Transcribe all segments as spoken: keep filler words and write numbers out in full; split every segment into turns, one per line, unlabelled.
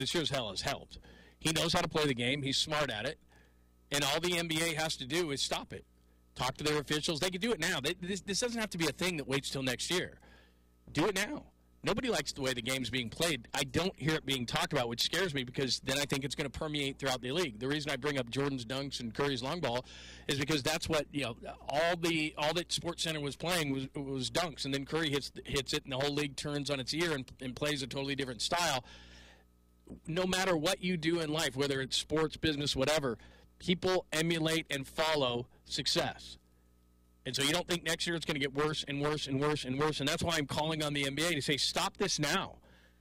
sure as hell has helped. He knows how to play the game. He's smart at it. And all the N B A has to do is stop it. Talk to their officials. They can do it now. They, this, this doesn't have to be a thing that waits till next year. Do it now. Nobody likes the way the game's being played. I don't hear it being talked about, which scares me because then I think it's going to permeate throughout the league. The reason I bring up Jordan's dunks and Curry's long ball is because that's what, you know, all the all that SportsCenter was playing was was dunks, and then Curry hits hits it, and the whole league turns on its ear and, and plays a totally different style. No matter what you do in life, whether it's sports, business, whatever, people emulate and follow success. And so you don't think next year it's going to get worse and worse and worse and worse. And that's why I'm calling on the N B A to say, stop this now.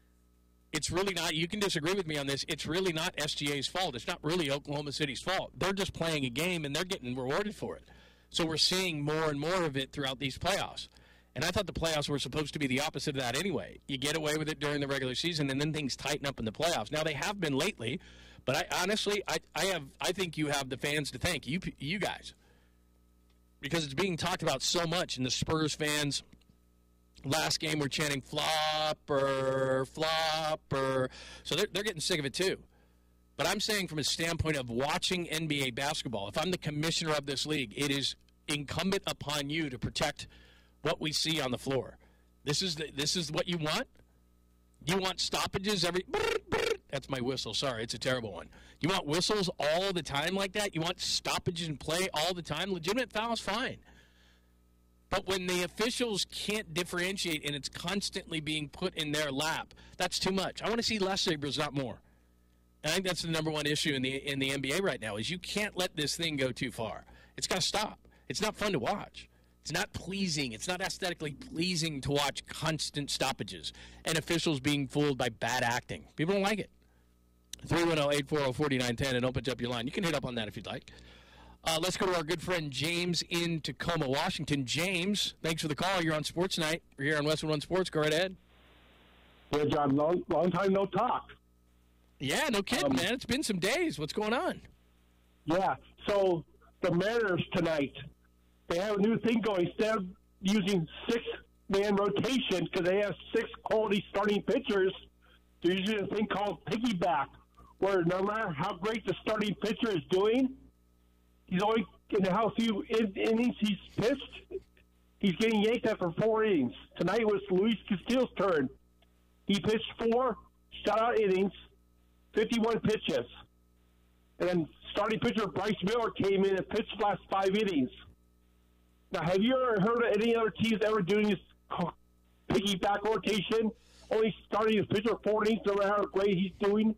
It's really not, you can disagree with me on this, it's really not S G A's fault. It's not really Oklahoma City's fault. They're just playing a game and they're getting rewarded for it. So we're seeing more and more of it throughout these playoffs. And I thought the playoffs were supposed to be the opposite of that anyway. You get away with it during the regular season and then things tighten up in the playoffs. Now they have been lately, but I honestly, I, I have, I think you have the fans to thank, you, you guys. Because it's being talked about so much, and the Spurs fans last game were chanting flopper, flopper. So they're, they're getting sick of it too. But I'm saying from a standpoint of watching N B A basketball, if I'm the commissioner of this league, it is incumbent upon you to protect what we see on the floor. This is the, this is what you want? You want stoppages every... That's my whistle. Sorry, it's a terrible one. You want whistles all the time like that? You want stoppages in play all the time? Legitimate fouls, fine. But when the officials can't differentiate and it's constantly being put in their lap, that's too much. I want to see less sabers, not more. And I think that's the number one issue in the in the N B A right now is you can't let this thing go too far. It's got to stop. It's not fun to watch. It's not pleasing. It's not aesthetically pleasing to watch constant stoppages and officials being fooled by bad acting. People don't like it. three one zero, eight four zero, four nine one zero and opens up your line. You can hit up on that if you'd like. Uh, let's go to our good friend James in Tacoma, Washington. James, thanks for the call. You're on Sports Night. We're here on Westwood One Sports. Go right ahead.
Yeah, John, long, long time no talk.
Yeah, no kidding, um, man. It's been some days. What's going on?
Yeah, so the Mariners tonight, they have a new thing going. Instead of using six-man rotation because they have six quality starting pitchers, they're using a thing called piggyback, where no matter how great the starting pitcher is doing, he's only in how few in, innings he's pitched, he's getting yanked after four innings. Tonight was Luis Castillo's turn. He pitched four shutout innings, fifty-one pitches. And then starting pitcher Bryce Miller came in and pitched the last five innings. Now, have you ever heard of any other teams ever doing this piggyback rotation? Only starting his pitcher four innings, no matter how great he's doing?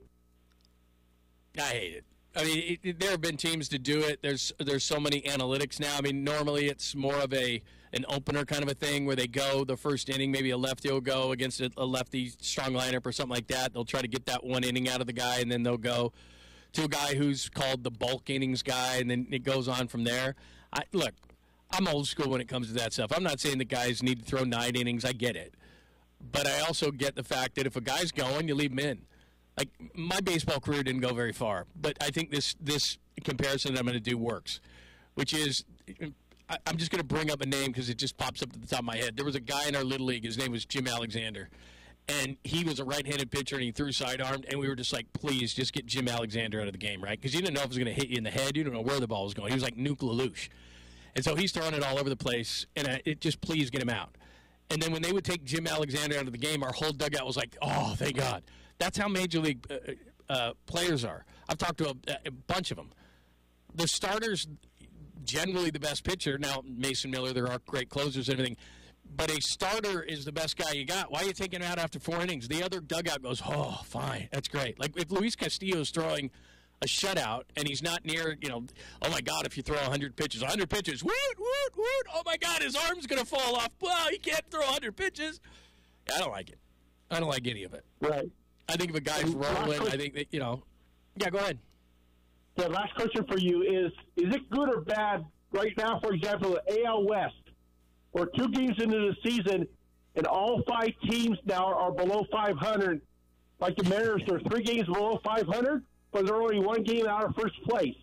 I hate it. I mean, it, it, there have been teams to do it. There's there's so many analytics now. I mean, normally it's more of a an opener kind of a thing where they go the first inning, maybe a lefty will go against a, a lefty strong lineup or something like that. They'll try to get that one inning out of the guy, and then they'll go to a guy who's called the bulk innings guy, and then it goes on from there. I, look, I'm old school when it comes to that stuff. I'm not saying the guys need to throw nine innings. I get it. But I also get the fact that if a guy's going, you leave him in. Like, my baseball career didn't go very far, but I think this this comparison that I'm going to do works, which is I, I'm just going to bring up a name because it just pops up at the top of my head. There was a guy in our Little League. His name was Jim Alexander, and he was a right-handed pitcher, and he threw sidearmed, and we were just like, please, just get Jim Alexander out of the game, right? Because you didn't know if it was going to hit you in the head. You didn't know where the ball was going. He was like Nuke LaLoosh. And so he's throwing it all over the place, and I, it just, please get him out. And then when they would take Jim Alexander out of the game, our whole dugout was like, oh, thank God. That's how Major League uh, uh, players are. I've talked to a, a bunch of them. The starter's generally the best pitcher. Now, Mason Miller, there are great closers and everything. But a starter is the best guy you got. Why are you taking him out after four innings? The other dugout goes, oh, fine. That's great. Like if Luis Castillo is throwing a shutout and he's not near, you know, oh, my God, if you throw one hundred pitches, one hundred pitches, woot, woot, woot, oh, my God, his arm's going to fall off. Well, he can't throw one hundred pitches. I don't like it. I don't like any of it.
Right.
I think if a guy's rolling, I think that, you know, yeah, go ahead.
The last question for you is, is it good or bad right now, for example, the A L West, where two games into the season and all five teams now are below five hundred, like the Mariners, they're three games below five hundred, but they're only one game out of first place.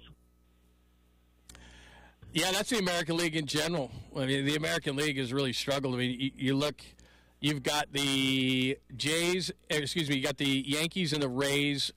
Yeah, that's the American League in general. I mean, the American League has really struggled. I mean, you, you look You've got the Jays, excuse me, you got the Yankees and the Rays